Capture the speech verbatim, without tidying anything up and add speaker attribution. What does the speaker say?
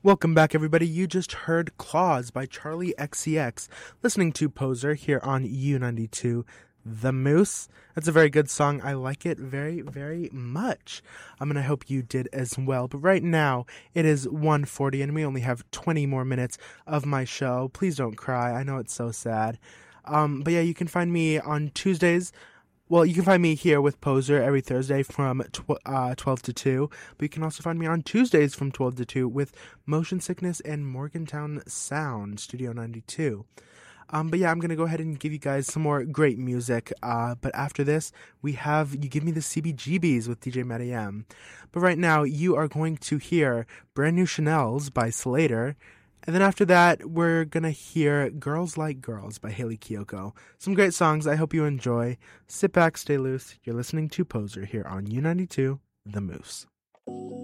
Speaker 1: Welcome back, everybody. You just heard Claws by Charlie X C X, listening to Poser here on U ninety-two The Moose. That's a very good song. I like it very, very much. Um, and I hope you did as well. But right now, it is one forty, and we only have twenty more minutes of my show. Please don't cry. I know it's so sad. Um, but yeah, you can find me on Tuesdays. Well, you can find me here with Poser every Thursday from tw- uh, twelve to two, but you can also find me on Tuesdays from twelve to two with Motion Sickness and Morgantown Sound, Studio ninety-two. Um, but yeah, I'm going to go ahead and give you guys some more great music, uh, but after this, we have You Give Me the C B G Bs with D J Matty M. But right now, you are going to hear Brand New Chanels by Slater. And then after that, we're going to hear Girls Like Girls by Hayley Kiyoko. Some great songs. I hope you enjoy. Sit back, stay loose. You're listening to Poser here on U ninety-two The Moose.